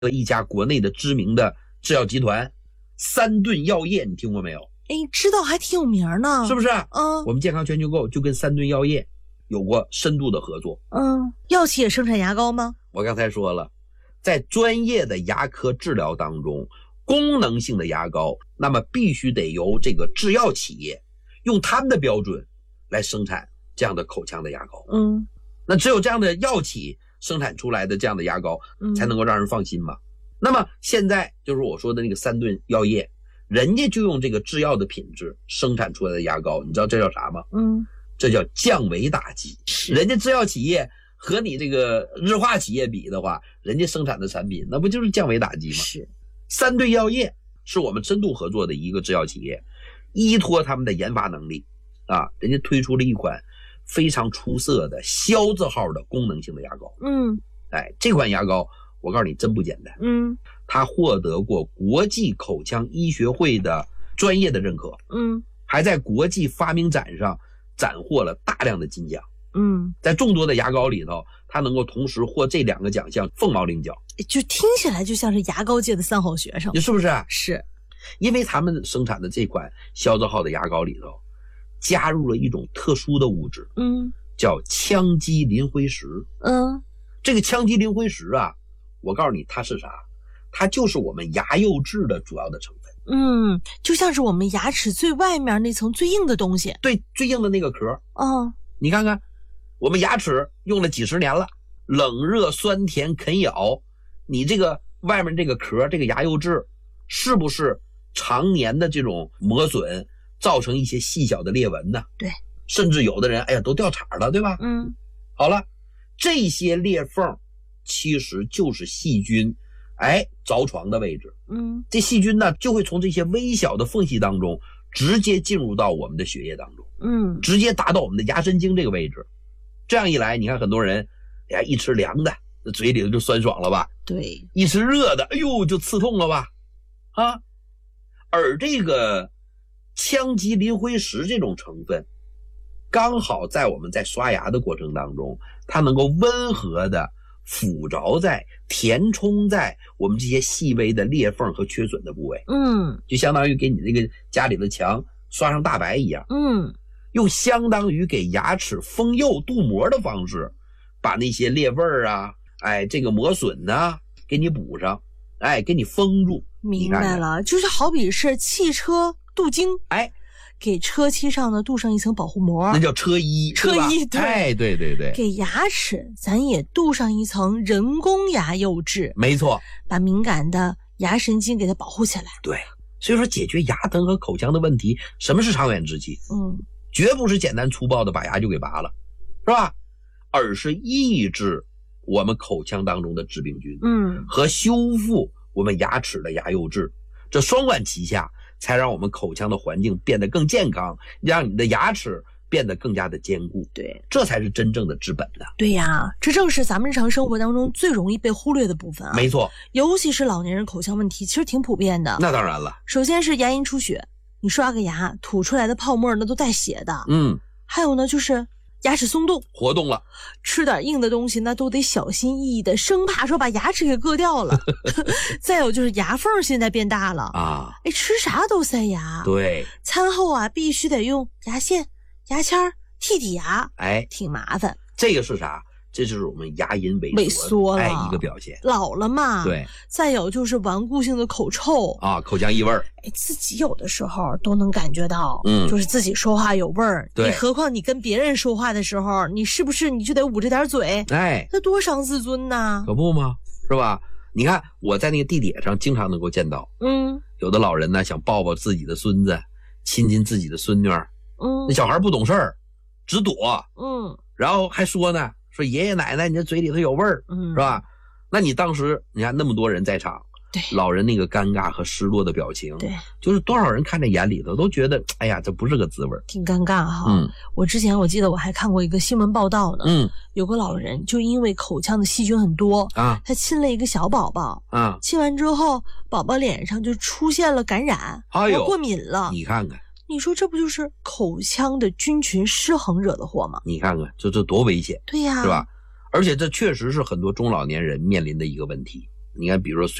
一家国内的知名的制药集团三顿药业，你听过没有？ 知道，还挺有名呢， 是不是？ 我们健康全球购就跟三顿药业有过深度的合作。 药企也生产牙膏吗？ 我刚才说了，在专业的牙科治疗当中，功能性的牙膏那么必须得由这个制药企业用他们的标准来生产这样的口腔的牙膏。那只有这样的药企生产出来的这样的牙膏才能够让人放心嘛。那么现在就是我说的那个三顿药业，人家就用这个制药的品质生产出来的牙膏，你知道这叫啥吗？这叫降维打击。人家制药企业和你这个日化企业比的话，人家生产的产品那不就是降维打击吗？ 是。 三顿药业是我们深度合作的一个制药企业，依托他们的研发能力人家推出了一款非常出色的肖字号的功能性的牙膏。这款牙膏我告诉你真不简单。它获得过国际口腔医学会的专业的认可。还在国际发明展上斩获了大量的金奖。在众多的牙膏里头，它能够同时获这两个奖项，凤毛麟角。 就听起来就像是牙膏界的三好学生， 是不是？ 是。 因为他们生产的这款肖字号的牙膏里头加入了一种特殊的物质，叫羟基磷灰石。这个羟基磷灰石我告诉你它是啥，它就是我们牙釉质的主要的成分。 就像是我们牙齿最外面那层最硬的东西。 对，最硬的那个壳。你看看我们牙齿用了几十年了，冷热酸甜啃咬，你这个外面这个壳，这个牙釉质是不是常年的这种磨损造成一些细小的裂纹呢？ 对， 甚至有的人都掉茬了，对吧？好了，这些裂缝其实就是细菌着床的位置。这细菌呢就会从这些微小的缝隙当中直接进入到我们的血液当中，直接达到我们的牙神经这个位置。这样一来，你看很多人一吃凉的嘴里就酸爽了吧？ 对， 一吃热的就刺痛了吧？而这个羟基磷灰石这种成分刚好在我们在刷牙的过程当中，它能够温和的附着在填充在我们这些细微的裂缝和缺损的部位。就相当于给你这个家里的墙刷上大白一样。用相当于给牙齿封釉镀膜的方式把那些裂纹这个磨损给你补上，给你封住。 明白了，就是好比是汽车镀金，给车漆上呢镀上一层保护膜， 那叫车衣。对，对。 给牙齿咱也镀上一层人工牙釉质， 没错， 把敏感的牙神经给它保护起来。 对，所以说解决牙疼和口腔的问题，什么是长远之计？绝不是简单粗暴的把牙就给拔了，是吧？而是抑制我们口腔当中的致病菌，和修复我们牙齿的牙釉质，这双管齐下，才让我们口腔的环境变得更健康，让你的牙齿变得更加的坚固。 对， 这才是真正的治本的。 对呀，这正是咱们日常生活当中最容易被忽略的部分没错， 尤其是老年人口腔问题，其实挺普遍的。 那当然了， 首先是牙龈出血，你刷个牙吐出来的泡沫那都带血的。还有呢就是牙齿松动活动了， 吃点硬的东西那都得小心翼翼的，生怕说把牙齿给硌掉了。再有就是牙缝现在变大了吃啥都塞牙。 对， 餐后必须得用牙线牙签剔剔牙，挺麻烦。 这个是啥？这就是我们牙龈萎缩了一个表现。 老了嘛。 对。 再有就是顽固性的口臭口腔异味自己有的时候都能感觉到，就是自己说话有味儿。 对。 你何况你跟别人说话的时候，你是不是你就得捂着点嘴？那多伤自尊呐！ 可不吗？是吧？你看我在那个地铁上经常能够见到，有的老人呢想抱抱自己的孙子，亲亲自己的孙女那小孩不懂事儿，只躲，然后还说呢，说爷爷奶奶你这嘴里头有味儿，是吧？那你当时你看那么多人在场， 对， 老人那个尴尬和失落的表情， 对， 就是多少人看在眼里头都觉得，哎呀，这不是个滋味，挺尴尬哈。我之前我记得我还看过一个新闻报道呢，有个老人就因为口腔的细菌很多他亲了一个小宝宝亲完之后，宝宝脸上就出现了感染，过敏了。 你看看。 你说这不就是口腔的菌群失衡惹的祸吗？ 你看看，这多危险！ 对呀， 是吧？而且这确实是很多中老年人面临的一个问题你看，比如说